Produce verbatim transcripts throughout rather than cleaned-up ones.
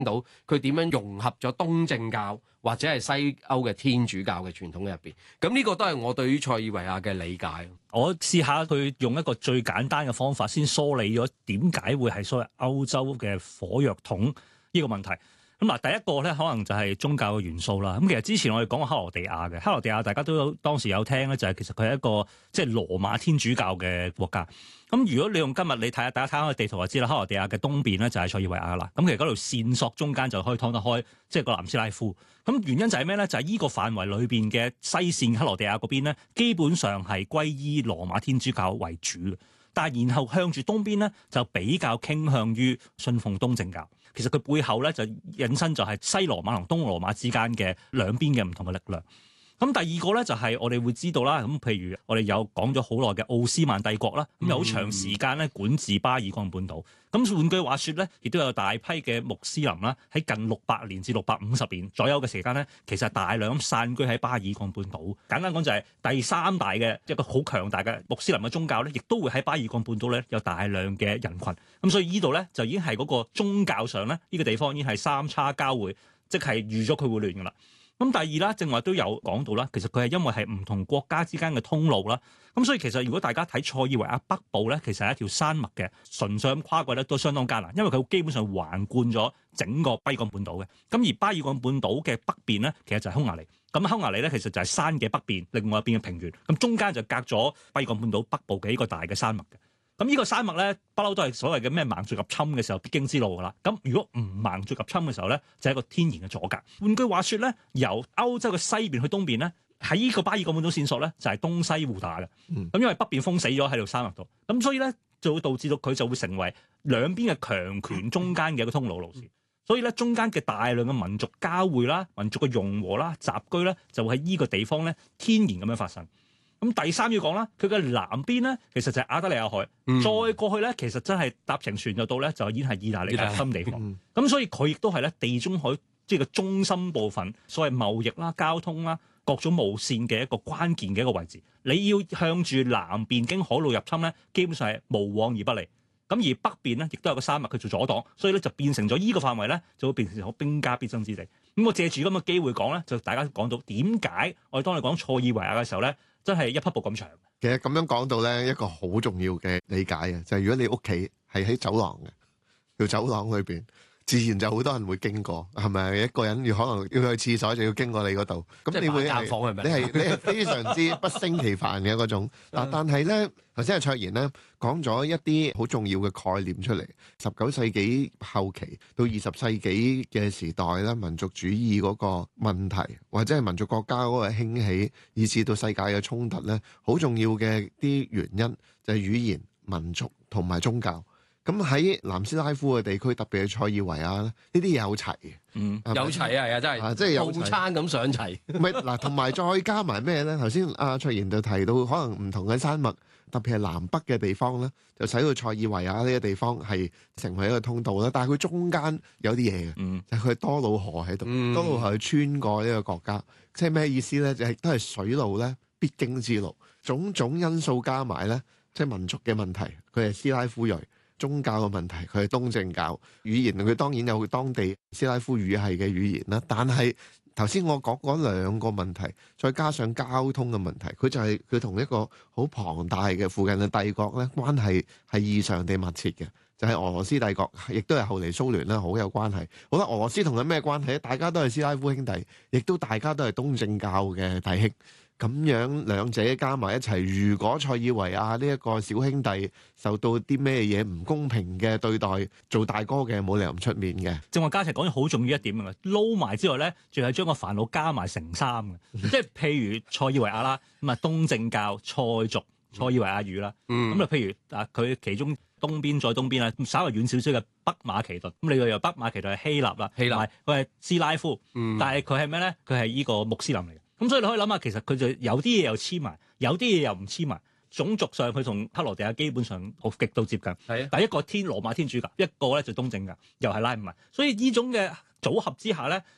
到佢點樣融合咗東正教或者係西歐嘅天主教嘅傳統喺入邊。咁呢個都係我對於塞爾維亞嘅理解。 我試下佢用一個最簡單嘅方法，先梳理咗點解會係所謂歐洲嘅火藥桶呢個問題。咁嗱，第一個咧可能就係宗教嘅元素啦。咁其實之前我哋講過克羅地亞嘅，克羅地亞大家都有當時有聽咧，就係其實佢係一個即係羅馬天主教嘅國家。咁如果你用今日你睇下，大家睇下個地圖就知啦，克羅地亞嘅東邊咧就係塞爾維亞啦。咁其實嗰條線索中間就可以劏得開，即係個南斯拉夫。咁原因就係咩咧？就係依個範圍裏邊嘅西線克羅地亞嗰邊咧，基本上係歸依羅馬天主教為主嘅。但係然後向住東邊咧，就比較傾向於信奉東正教。其實佢背後咧就引申就係西羅馬同東羅馬之間嘅兩邊嘅唔同嘅力量。咁第二個咧就係我哋會知道啦，咁譬如我哋有講咗好耐嘅奧斯曼帝國啦，咁有好長時間咧管治巴爾幹半島。咁換句話說咧，亦都有大批嘅穆斯林啦，喺近六百年至六百五十年左右嘅時間咧，其實大量咁散居喺巴爾幹半島。簡單講就係第三大嘅一個好強大嘅穆斯林嘅宗教咧，亦都會喺巴爾幹半島咧有大量嘅人群。咁所以呢度咧就已經係嗰個宗教上咧，呢個地方已經係三叉交匯，即係預咗佢會亂噶啦。咁第二啦，正話都有講到啦，其實佢係因為係唔同國家之間嘅通路啦，咁所以其實如果大家睇塞爾維亞北部咧，其實係一條山脈嘅，純粹咁跨過咧都相當艱難，因為佢基本上橫貫咗整個巴爾幹半島嘅。咁而巴爾幹半島嘅北邊咧，其實就係匈牙利。咁匈牙利咧，其實就係山嘅北邊，另外一邊嘅平原，咁中間就隔咗巴爾幹半島北部嘅一個大嘅山脈嘅。咁呢個山脈咧，不嬲都係所謂嘅咩蠻族入侵嘅時候必經之路噶啦。咁如果唔蠻族入侵嘅時候咧，就係一個天然嘅阻隔。換句話說咧，由歐洲嘅西邊去東邊咧，喺呢個巴爾幹半島線索咧，就係東西互打嘅。咁、嗯、因為北邊封死咗喺條山脈度，咁所以咧就會導致到佢就會成為兩邊嘅強權中間嘅一個通路路線。所以咧中間嘅大量嘅民族交匯啦、民族嘅融合啦、集居咧，就會喺呢個地方咧天然咁樣發生。咁第三要講啦，佢嘅南邊咧，其實就係亞得里亞海，嗯、再過去咧，其實真係搭乘船就到咧，就已經係意大利嘅核心地方。咁、嗯、所以佢亦都係咧地中海即係個中心部分，所謂貿易啦、交通啦、各種路線嘅一個關鍵嘅一個位置。你要向住南邊經海路入侵咧，基本上係無往而不利。咁而北邊咧，亦都有個山脈佢做阻擋，所以咧就變成咗依個範圍咧，就會變成咗兵家必爭之地。咁我借住咁嘅機會講咧，就大家講到點解我哋當你講塞爾維亞嘅時候咧，真係一匹布咁長。 其實咁樣講到咧，一個好重要嘅理解嘅，就係、是、如果你屋企係喺走廊嘅條走廊裏邊，自然就好多人會經過，係咪？一個人要可能要去廁所，就要經過你嗰度，咁你會係你係你係非常之不勝其煩嘅嗰種。嗱，但係咧，頭先阿卓然咧講咗一啲好重要嘅概念出嚟。十九世紀後期到二十世紀嘅時代咧，民族主義嗰個問題，或者係民族國家嗰個興起，以至到世界嘅衝突咧，好重要嘅啲原因就係語言、民族同埋宗教。咁喺南斯拉夫嘅地區，特別係塞爾維亞咧，呢啲嘢有齊嘅， 嗯，有齊啊，係啊，真係， 即係有套餐咁上齊。 唔係嗱，同埋再加埋咩咧？頭先阿卓然就提到，可能唔同嘅山脈，特別係南北嘅地方咧，就使到塞爾維亞呢個地方係成為一個通道啦。但係佢中間有啲嘢嘅，嗯、就係佢多瑙河喺度，嗯、多瑙河穿過呢個國家，即係咩意思咧？就係、是、都係水路咧必經之路，種種因素加埋咧，即係民族嘅問題，佢係斯拉夫裔。宗教嘅問題，佢係東正教。語言佢當然有當地斯拉夫語系嘅語言啦，但係頭先我講嗰兩個問題，再加上交通嘅問題，佢就係佢同一個好龐大嘅附近嘅帝國咧關係係異常地密切嘅，就係、是、俄羅斯帝國，亦都係後嚟蘇聯啦，好有關係。好啦，俄羅斯同佢咩關係咧？大家都係斯拉夫兄弟，亦都大家都係東正教嘅弟兄。咁樣兩者加埋一齊，如果塞爾維亞呢一個小兄弟受到啲咩嘢唔公平嘅對待，做大哥嘅冇理由唔出面嘅。 正話嘉琪講咗好重要一點嘅，撈埋之外咧，仲係將個煩惱加埋成三嘅，即係譬如塞爾維亞啦，咁啊東正教塞族塞爾維亞語啦，咁啊、嗯、譬如啊佢其中東邊再東邊啦，稍微遠少少嘅北馬其頓，咁你又北馬其頓係希臘啦，希臘佢係斯拉夫，嗯、但係佢係咩咧？佢係依個穆斯林嚟嘅。咁所以你可以諗下，其實佢就有啲嘢又黐埋，有啲嘢又唔黐埋。種族上佢同克羅地亞基本上好極度接近。係啊，第一個天羅馬天主教，一個咧就東正教，又係拉唔埋。所以呢種嘅組合之下咧，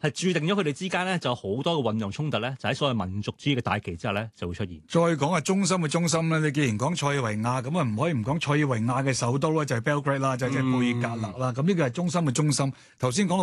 係注定咗佢哋之間咧就有好多嘅運用衝突咧，就喺所謂民族主義嘅大旗之下咧就會出現。 再講下中心嘅中心咧，你既然講塞爾維亞，咁啊唔可以唔講塞爾維亞嘅首都咧，就係 Belgrade 啦，就係即係貝爾格勒啦。咁呢個係中心嘅中心。頭先講到